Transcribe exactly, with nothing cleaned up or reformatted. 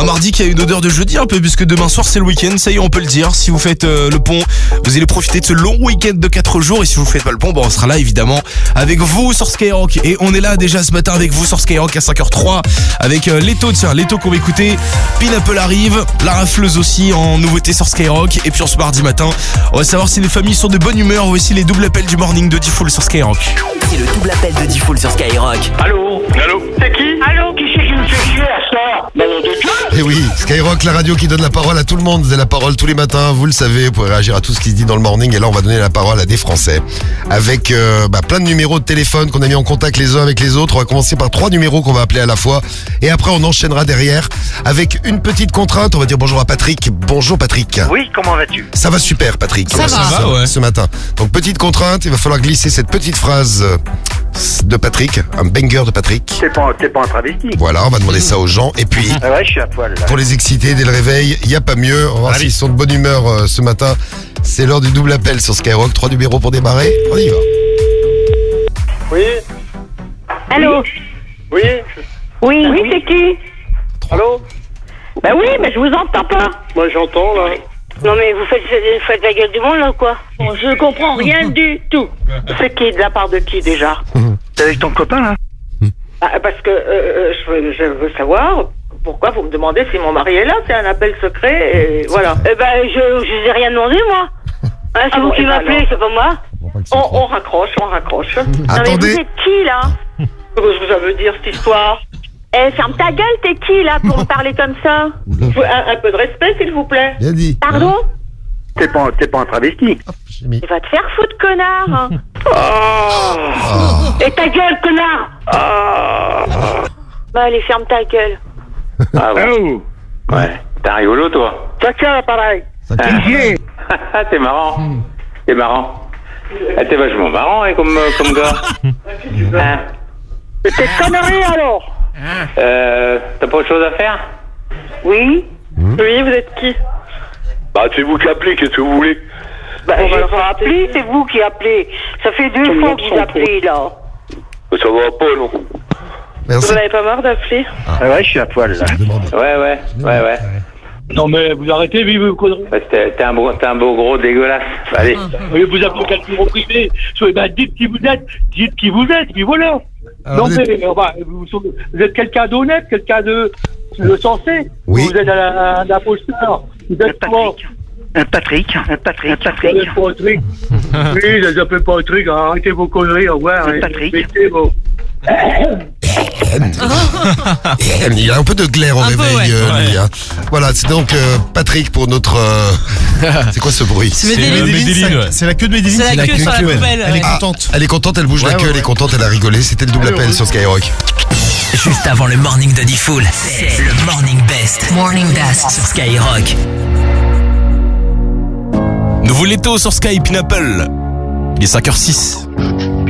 Un mardi qui a une odeur de jeudi un peu, puisque demain soir c'est le week-end, ça y est on peut le dire. Si vous faites euh, le pont, vous allez profiter de ce long week-end de quatre jours. Et si vous faites pas le pont, bon, on sera là évidemment avec vous sur Skyrock. Et on est là déjà ce matin avec vous sur Skyrock à cinq heures zéro trois avec euh, Leto, tiens, Leto qu'on va écouter. Pineapple arrive, la rafleuse aussi en nouveauté sur Skyrock. Et puis en ce mardi matin, on va savoir si les familles sont de bonne humeur. Voici les doubles appels du morning de D-Fool sur Skyrock. C'est le double appel de D-Fool sur Skyrock. Allô? Allô? C'est qui? Allô? Qui c'est qui me fait chier à ça? Bah non, de Dieu! Et oui, Skyrock, la radio qui donne la parole à tout le monde. Vous avez la parole tous les matins, vous le savez, vous pouvez réagir à tout ce qui se dit dans le morning. Et là, on va donner la parole à des Français. Avec euh, bah, plein de numéros de téléphone qu'on a mis en contact les uns avec les autres. On va commencer par trois numéros qu'on va appeler à la fois. Et après, on enchaînera derrière avec une petite contrainte. On va dire bonjour à Patrick. Bonjour Patrick. Oui, comment vas-tu? Ça va super Patrick. Ça va. Ça va, ouais. Ce matin. Donc petite contrainte, il va falloir glisser cette petite phrase euh, de Patrick. Un banger de Patrick. T'es pas, t'es pas un travesti? Voilà, on va demander ça aux gens. Et puis... Ah ouais, je suis à poil là. Pour les exciter dès le réveil, il n'y a pas mieux. On va voir s'ils sont de bonne humeur euh, ce matin. C'est l'heure du double appel sur Skyrock. Trois numéros pour démarrer. On y va. Oui? Allô? Oui? Oui, oui, c'est qui? Allô? Bah oui, mais je vous entends pas. Moi j'entends là. Non mais vous faites, vous faites la gueule du monde là ou quoi? Bon, je comprends rien du tout. C'est qui, de la part de qui déjà? T'es avec ton copain là? Ah, parce que euh, je, veux, je veux savoir pourquoi vous me demandez si mon mari est là. C'est un appel secret et voilà. Eh ben je, je vous ai rien demandé moi. Hein, c'est Ah vous bon, qui eh ben m'appelez, alors. c'est pas moi. On, on raccroche, on raccroche. Non mais vous Attendez. êtes qui là? Qu'est-ce que ça veut dire cette histoire? Eh, ferme ta gueule, t'es qui là pour me parler comme ça? Faut un, un peu de respect s'il vous plaît. Bien dit. Pardon? T'es pas, t'es pas un travesti? J'ai mis. Il va te faire foutre, connard. Oh. Et ta gueule, connard. Bah allez, ferme ta gueule. Ah bon? Ouais, t'es un rigolo toi. Ça tient l'appareil. Ça Ah. tient. T'es marrant. T'es marrant. Ah, t'es vachement marrant hein, comme, euh, comme gars. Hein. Mais t'es connerie alors? Euh, t'as pas autre chose à faire? Oui? Oui, vous êtes qui? Bah c'est vous qui appelez, qu'est-ce que vous voulez? Bah je vais pas appeler, c'est vous qui appelez. Ça fait deux fois que vous appelez là. Ça va pas non? Merci. Vous n'avez pas marre d'appeler? Ah ouais, je suis à poil là. Ouais, ouais, ouais, ouais. Non mais vous arrêtez, vive vos conneries. Ouais, T'es t'es un, beau- t'es un beau gros dégueulasse. Allez. Oui, vous appelez quel numéro privé. Soyez, ben, dites qui vous êtes, dites qui vous êtes, puis voilà. Alors, non vous mais êtes- euh, bah, vous, vous êtes quelqu'un d'honnête, quelqu'un de, de sensé. Oui. Vous êtes un, un imposteur. Vous êtes quoi? Un Patrick, un Patrick, un Vous Patrick. êtes pas un truc. Oui, je les appelle pas un truc. Arrêtez vos conneries, au revoir. C'est et Patrick. mettez vos... Il y a un peu de glaire au Un peu, réveil, ouais. euh, lui, hein. Voilà, c'est donc euh, Patrick pour notre... euh, C'est quoi ce bruit? C'est Medellin. Medellin, ouais. C'est la queue de Medellin. C'est la queue sur la poubelle. Elle est ouais. contente. Elle est contente, elle bouge la Ouais, queue, ouais, elle est ouais. contente, elle a rigolé. C'était le double appel sur Skyrock. Juste avant le morning de D-Fool, c'est le Morning Best. Morning Best sur Skyrock. Nouveau Leto sur Sky, Pineapple. Il est cinq heures zéro six.